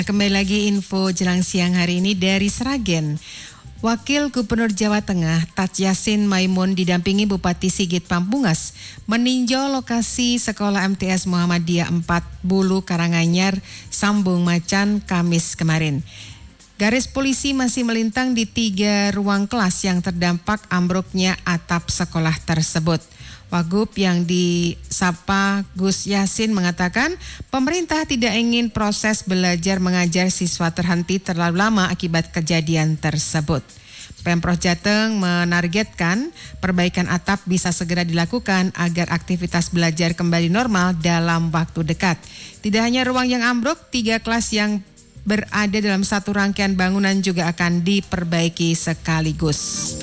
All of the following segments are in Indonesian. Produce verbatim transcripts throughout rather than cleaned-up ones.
Kembali lagi info jelang siang hari ini dari Sragen. Wakil Gubernur Jawa Tengah Taj Yassin Maimun didampingi Bupati Sigit Pampungas meninjau lokasi Sekolah M T S Muhammadiyah empat Bulu Karanganyar Sambung Macan Kamis kemarin. Garis polisi masih melintang di tiga ruang kelas yang terdampak ambruknya atap sekolah tersebut. Wagub yang disapa Gus Yassin mengatakan pemerintah tidak ingin proses belajar mengajar siswa terhenti terlalu lama akibat kejadian tersebut. Pemprov Jateng menargetkan perbaikan atap bisa segera dilakukan agar aktivitas belajar kembali normal dalam waktu dekat. Tidak hanya ruang yang ambruk, tiga kelas yang berada dalam satu rangkaian bangunan juga akan diperbaiki sekaligus.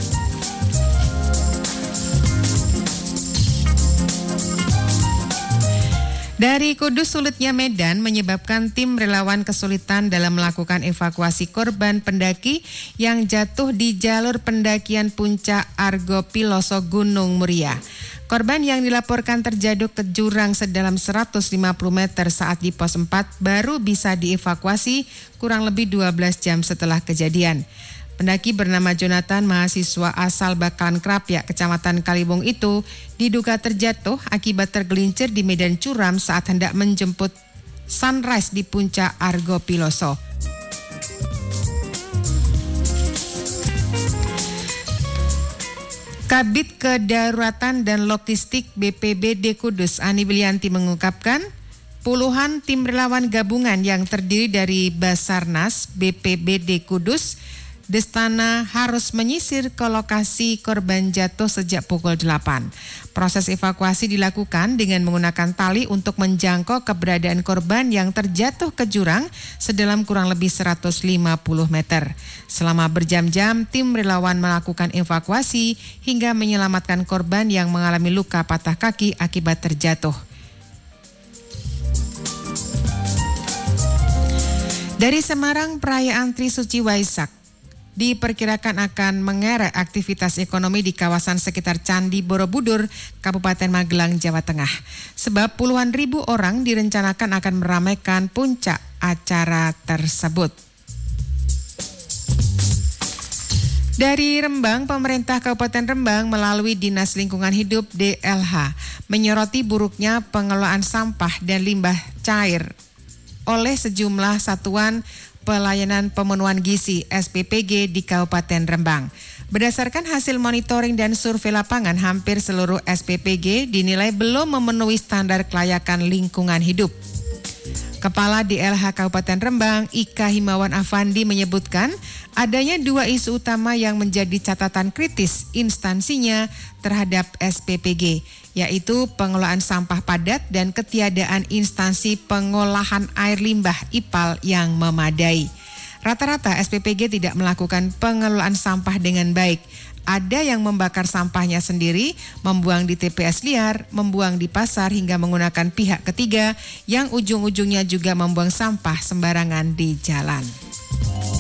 Dari Kudus, sulitnya medan menyebabkan tim relawan kesulitan dalam melakukan evakuasi korban pendaki yang jatuh di jalur pendakian puncak Argo Piloso Gunung Muria. Korban yang dilaporkan terjatuh ke jurang sedalam seratus lima puluh meter saat di pos empat baru bisa dievakuasi kurang lebih dua belas jam setelah kejadian. Pendaki bernama Jonathan, mahasiswa asal Bakalan Krapyak, Kecamatan Kalibung itu diduga terjatuh akibat tergelincir di medan curam saat hendak menjemput sunrise di puncak Argo Piloso. Kabid Kedaruratan dan Logistik B P B D Kudus, Ani Bilianti mengungkapkan, puluhan tim relawan gabungan yang terdiri dari Basarnas, B P B D Kudus, Destana harus menyisir ke lokasi korban jatuh sejak pukul delapan. Proses evakuasi dilakukan dengan menggunakan tali untuk menjangkau keberadaan korban yang terjatuh ke jurang sedalam kurang lebih seratus lima puluh meter. Selama berjam-jam, tim relawan melakukan evakuasi hingga menyelamatkan korban yang mengalami luka patah kaki akibat terjatuh. Dari Semarang, perayaan Trisuci Waisak diperkirakan akan mengerek aktivitas ekonomi di kawasan sekitar Candi Borobudur, Kabupaten Magelang, Jawa Tengah. Sebab puluhan ribu orang direncanakan akan meramaikan puncak acara tersebut. Dari Rembang, pemerintah Kabupaten Rembang melalui Dinas Lingkungan Hidup D L H menyoroti buruknya pengelolaan sampah dan limbah cair oleh sejumlah satuan Pelayanan Pemenuhan Gizi S P P G di Kabupaten Rembang. Berdasarkan hasil monitoring dan survei lapangan, hampir seluruh S P P G dinilai belum memenuhi standar kelayakan lingkungan hidup. Kepala D L H Kabupaten Rembang, Ika Himawan Afandi menyebutkan adanya dua isu utama yang menjadi catatan kritis instansinya terhadap S P P G, yaitu pengelolaan sampah padat dan ketiadaan instansi pengolahan air limbah I P A L yang memadai. Rata-rata S P P G tidak melakukan pengelolaan sampah dengan baik. Ada yang membakar sampahnya sendiri, membuang di T P S liar, membuang di pasar hingga menggunakan pihak ketiga yang ujung-ujungnya juga membuang sampah sembarangan di jalan.